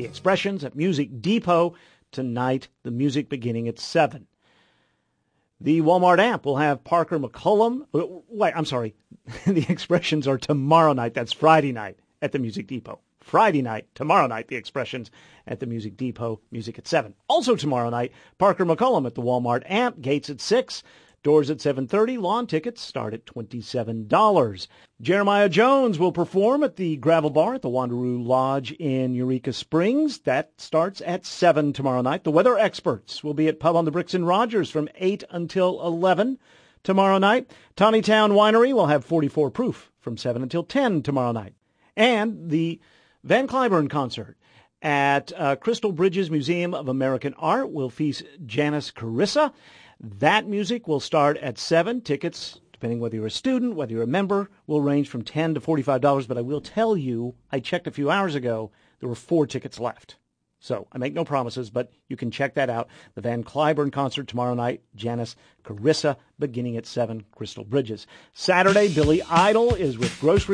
The Expressions at Music Depot tonight, the music beginning at 7. The Walmart Amp will have Parker McCollum. Wait, I'm sorry. The Expressions are tomorrow night. That's Friday night at the Music Depot. Friday night, tomorrow night, the Expressions at the Music Depot, music at 7. Also tomorrow night, Parker McCollum at the Walmart Amp, gates at 6, doors at 7:30, lawn tickets start at $27. Jeremiah Jones will perform at the Gravel Bar at the Wanderoo Lodge in Eureka Springs. That starts at 7 tomorrow night. The Weather Experts will be at Pub on the Bricks in Rogers from 8 until 11 tomorrow night. Tawnytown Winery will have 44 Proof from 7 until 10 tomorrow night. And the Van Cliburn concert at Crystal Bridges Museum of American Art will feast Janice Carissa. That music will start at 7. Tickets, depending whether you're a student, whether you're a member, will range from $10 to $45. But I will tell you, I checked a few hours ago, there were 4 tickets left. So I make no promises, but you can check that out. The Van Cliburn concert tomorrow night, Janice Carissa, beginning at 7, Crystal Bridges. Saturday, Billy Idol is with Grocery